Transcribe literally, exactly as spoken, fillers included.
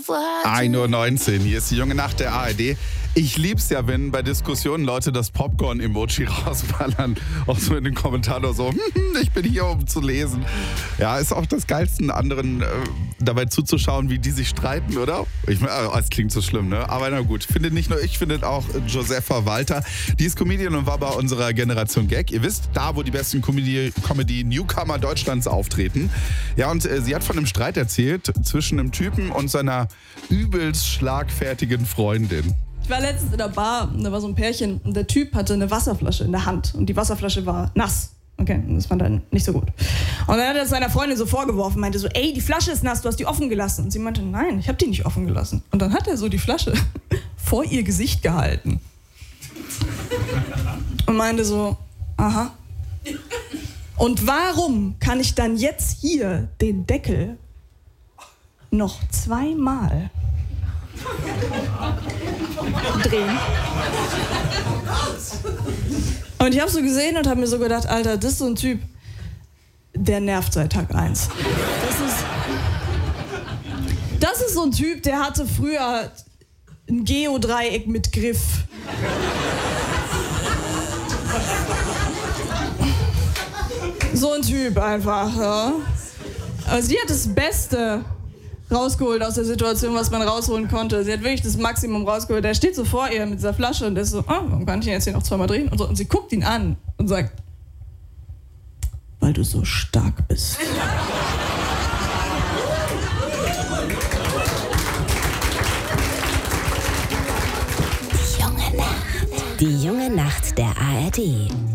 ein Uhr neunzehn, hier ist die junge Nacht der A R D. Ich lieb's ja, wenn bei Diskussionen Leute das Popcorn-Emoji rausballern. Auch so in den Kommentaren so, hm, ich bin hier, um zu lesen. Ja, ist auch das Geilste, anderen äh, dabei zuzuschauen, wie die sich streiten, oder? Ich meine, äh, es klingt so schlimm, ne? Aber na gut, findet nicht nur ich, findet auch Josefa Walter. Die ist Comedian und war bei unserer Generation Gag. Ihr wisst, da, wo die besten Comedy- Comedy-Newcomer Deutschlands auftreten. Ja, und äh, sie hat von einem Streit erzählt zwischen einem Typen und seiner übelst schlagfertigen Freundin. Ich war letztens in der Bar und da war so ein Pärchen und der Typ hatte eine Wasserflasche in der Hand und die Wasserflasche war nass. Okay, das fand er nicht so gut. Und dann hat er es seiner Freundin so vorgeworfen, meinte so, ey, die Flasche ist nass, du hast die offen gelassen. Und sie meinte, nein, ich habe die nicht offen gelassen. Und dann hat er so die Flasche vor ihr Gesicht gehalten. Und meinte so, aha. Und warum kann ich dann jetzt hier den Deckel noch zweimal drehen? Und ich habe so gesehen und habe mir so gedacht, Alter, das ist so ein Typ, der nervt seit Tag eins. Das ist, das ist so ein Typ, der hatte früher ein Geodreieck mit Griff. So ein Typ einfach, ja. Aber sie hat das Beste rausgeholt aus der Situation, was man rausholen konnte. Sie hat wirklich das Maximum rausgeholt. Der steht so vor ihr mit dieser Flasche und ist so, oh, warum kann ich ihn jetzt hier noch zweimal drehen? Und, so. Und sie guckt ihn an und sagt, weil du so stark bist. Die junge Nacht. Die junge Nacht der A R D.